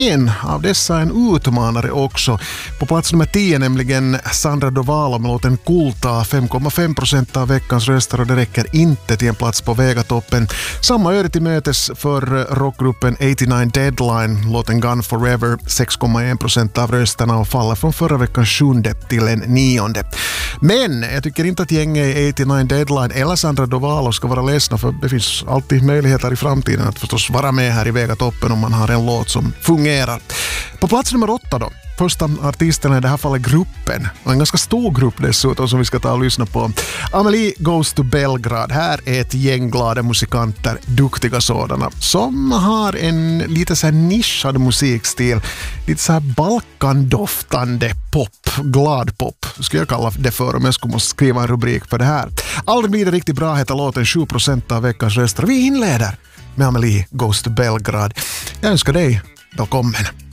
en av dessa är en utmanare också. På plats nummer 10 nämligen Sandra Dovalo med låten Kulta, 5,5% av veckans röster, och det räcker inte till en plats på Vegatoppen. Samma öde till mötes för rockgruppen 89 Deadline, låten Gone Forever, 6,1% av rösterna och faller från förra veckans 7:e till en 9:e. Men jag tycker inte att gänget 89 Deadline eller Sandra Dovalo ska vara ledsna, för det finns alltid möjligheter i framtiden att förstås vara med här i Vegatoppen om man har en låt som fungerar. På plats nummer 8 då. Första artisten är i det här fallet gruppen. Och en ganska stor grupp dessutom som vi ska ta och lyssna på. Amelie Goes to Belgrad. Här är ett gäng glada musikanter, duktiga sådana, som har en lite så här nischad musikstil. Lite så här balkandoftande pop, glad pop skulle jag kalla det för om jag skulle måste skriva en rubrik för det här. Aldrig blir det riktigt bra, heter låten, 7% av veckans röster. Vi inleder med Amelie Goes to Belgrad. Jag önskar dig välkommen.